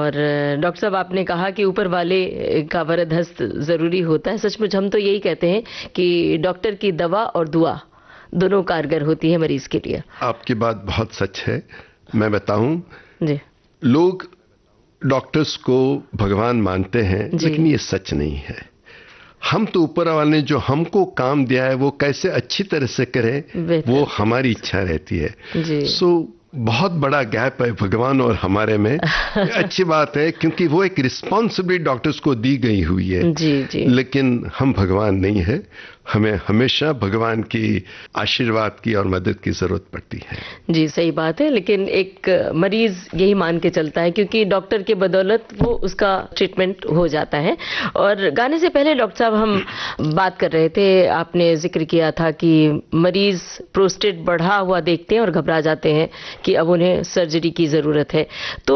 और डॉक्टर साहब, आपने कहा कि ऊपर वाले का वरद हस्त जरूरी होता है। सचमुच हम तो यही कहते हैं कि डॉक्टर की दवा और दुआ दोनों कारगर होती है मरीज के लिए। आपकी बात बहुत सच है। मैं बताऊं जी लोग डॉक्टर्स को भगवान मानते हैं, लेकिन ये सच नहीं है। हम तो ऊपर वाले ने जो हमको काम दिया है वो कैसे अच्छी तरह से करें वो हमारी इच्छा रहती है। सो बहुत बड़ा गैप है भगवान और हमारे में। अच्छी बात है क्योंकि वो एक रिस्पॉन्सिबिलिटी डॉक्टर्स को दी गई हुई है। जी। लेकिन हम भगवान नहीं है, हमें हमेशा भगवान की आशीर्वाद की और मदद की जरूरत पड़ती है। जी सही बात है, लेकिन एक मरीज यही मान के चलता है क्योंकि डॉक्टर के बदौलत वो उसका ट्रीटमेंट हो जाता है। और गाने से पहले डॉक्टर साहब हम बात कर रहे थे, आपने जिक्र किया था कि मरीज प्रोस्टेट बढ़ा हुआ देखते हैं और घबरा जाते हैं कि अब उन्हें सर्जरी की जरूरत है।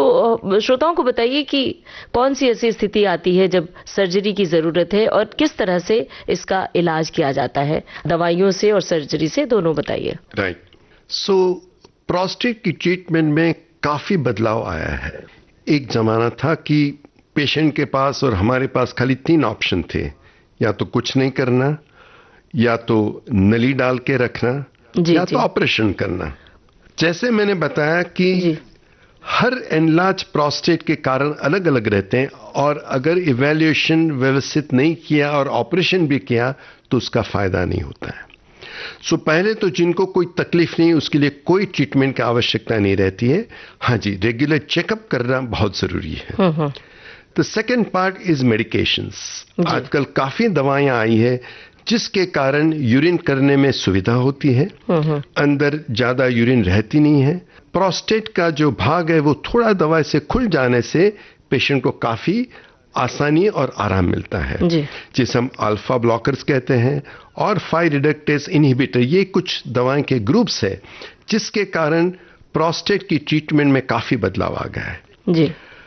तो श्रोताओं को बताइए कि कौन सी ऐसी स्थिति आती है जब सर्जरी की जरूरत है और किस तरह से इसका इलाज किया जाता है, दवाइयों से और सर्जरी से, दोनों बताइए। राइट। सो प्रोस्टेट की ट्रीटमेंट में काफी बदलाव आया है। एक जमाना था कि पेशेंट के पास और हमारे पास खाली 3 ऑप्शन थे, या तो कुछ नहीं करना, या तो नली डाल के रखना, या तो ऑपरेशन करना। जैसे मैंने बताया कि हर एनलार्ज प्रोस्टेट के कारण अलग अलग रहते हैं, और अगर इवैल्यूएशन व्यवस्थित नहीं किया और ऑपरेशन भी किया तो उसका फायदा नहीं होता है। सो पहले तो जिनको कोई तकलीफ नहीं, उसके लिए कोई ट्रीटमेंट की आवश्यकता नहीं रहती है। हाँ जी, रेगुलर चेकअप करना बहुत जरूरी है। The second part is medications. आजकल काफी दवाइयां आई है जिसके कारण यूरिन करने में सुविधा होती है, अंदर ज्यादा यूरिन रहती नहीं है। प्रोस्टेट का जो भाग है वो थोड़ा दवाई से खुल जाने से पेशेंट को काफी आसानी और आराम मिलता है, जिसे हम अल्फा ब्लॉकर्स कहते हैं और 5 रिडक्टेज इनहिबिटर। ये कुछ दवाएं के ग्रुप्स है जिसके कारण प्रोस्टेट की ट्रीटमेंट में काफी बदलाव आ गया है।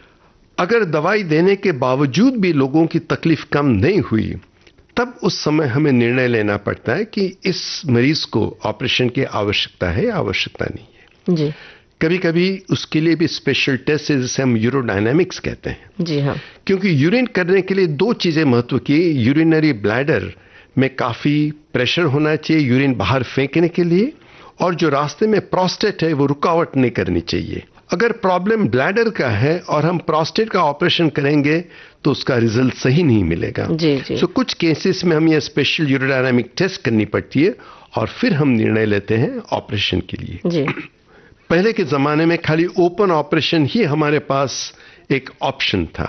अगर दवाई देने के बावजूद भी लोगों की तकलीफ कम नहीं हुई, तब उस समय हमें निर्णय लेना पड़ता है कि इस मरीज को ऑपरेशन की आवश्यकता है या आवश्यकता नहीं है। कभी कभी उसके लिए भी स्पेशल टेस्ट है जिसे हम यूरोडायनामिक्स कहते हैं। जी हाँ। क्योंकि यूरिन करने के लिए 2 चीजें महत्व की। यूरिनरी ब्लैडर में काफी प्रेशर होना चाहिए यूरिन बाहर फेंकने के लिए, और जो रास्ते में प्रोस्टेट है वो रुकावट नहीं करनी चाहिए। अगर प्रॉब्लम ब्लैडर का है और हम प्रोस्टेट का ऑपरेशन करेंगे तो उसका रिजल्ट सही नहीं मिलेगा। सो कुछ केसेस में हम ये स्पेशल यूरोडायनामिक टेस्ट करनी पड़ती है और फिर हम निर्णय लेते हैं ऑपरेशन के लिए। पहले के जमाने में खाली ओपन ऑपरेशन ही हमारे पास एक ऑप्शन था।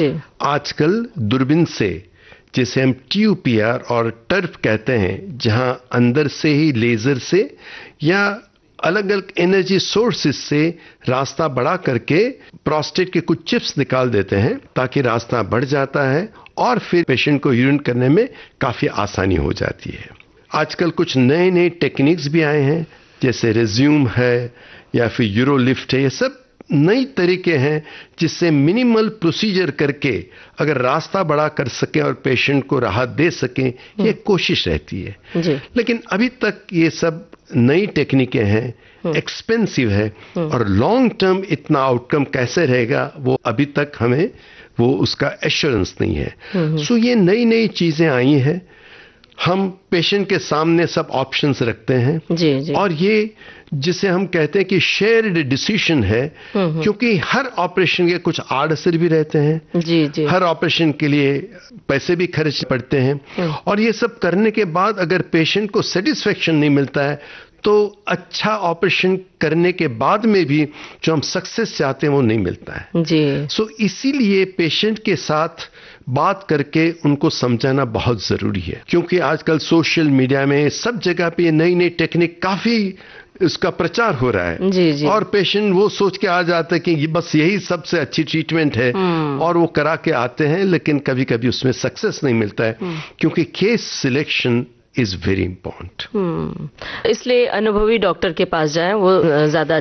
आजकल दूरबीन से, जिसे हम TUPR और टर्फ कहते हैं, जहां अंदर से ही लेजर से या अलग अलग एनर्जी सोर्सेस से रास्ता बढ़ा करके प्रोस्टेट के कुछ चिप्स निकाल देते हैं ताकि रास्ता बढ़ जाता है और फिर पेशेंट को यूरिन करने में काफी आसानी हो जाती है। आजकल कुछ नए नए टेक्निक्स भी आए हैं, जैसे रेज्यूम है या फिर यूरोलिफ्ट है। ये सब नई तरीके हैं जिससे मिनिमल प्रोसीजर करके अगर रास्ता बड़ा कर सके और पेशेंट को राहत दे सके, ये कोशिश रहती है। लेकिन अभी तक ये सब नई टेक्निकें हैं, एक्सपेंसिव है, और लॉन्ग टर्म इतना आउटकम कैसे रहेगा वो अभी तक हमें वो उसका एश्योरेंस नहीं है। सो ये नई नई चीजें आई हैं, हम पेशेंट के सामने सब ऑप्शंस रखते हैं। और ये जिसे हम कहते हैं कि शेयर्ड डिसीजन है, क्योंकि हर ऑपरेशन के कुछ आड़ असर भी रहते हैं। हर ऑपरेशन के लिए पैसे भी खर्च पड़ते हैं, और ये सब करने के बाद अगर पेशेंट को सेटिस्फेक्शन नहीं मिलता है तो अच्छा ऑपरेशन करने के बाद में भी जो हम सक्सेस चाहते हैं वो नहीं मिलता है। सो इसीलिए पेशेंट के साथ बात करके उनको समझाना बहुत जरूरी है, क्योंकि आजकल सोशल मीडिया में सब जगह पे नई नई टेक्निक काफी इसका प्रचार हो रहा है। और पेशेंट वो सोच के आ जाता है कि ये बस यही सबसे अच्छी ट्रीटमेंट है, और वो करा के आते हैं, लेकिन कभी कभी उसमें सक्सेस नहीं मिलता है, क्योंकि case selection is very important. इसलिए अनुभवी डॉक्टर के पास जाएं, वो ज्यादा